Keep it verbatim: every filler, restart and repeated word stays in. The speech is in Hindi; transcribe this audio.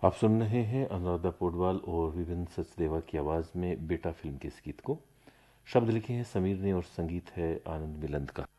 आप सुन रहे हैं अनुराधा पौडवाल और विभिन्न सचदेवा की आवाज़ में बेटा फिल्म के इस गीत को। शब्द लिखे हैं समीर ने और संगीत है आनंद मिलंद का।